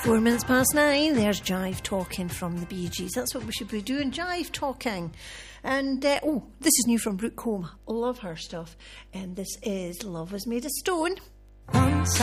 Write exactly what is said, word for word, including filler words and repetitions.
Four minutes past nine, there's Jive Talking from the Bee Gees. That's what we should be doing, Jive Talking. And, uh, oh, this is new from Brooke Combe. Love her stuff. And this is Love Was Made of Stone. Once